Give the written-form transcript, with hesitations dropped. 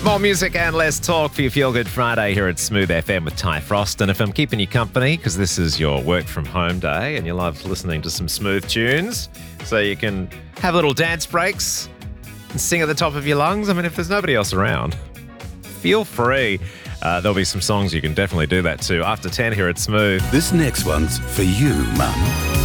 More music and less talk for your Feel Good Friday here at Smooth FM with Ty Frost. And if I'm keeping you company, because this is your work from home day and you love listening to some smooth tunes, so you can have little dance breaks and sing at the top of your lungs. I mean, if there's nobody else around, feel free. There'll be some songs you can definitely do that to after 10 here at Smooth. This next one's for you, Mum.